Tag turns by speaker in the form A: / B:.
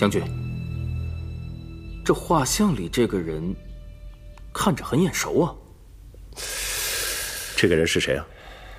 A: 将军，这画像里这个人看着很眼熟啊。
B: 这个人是谁啊？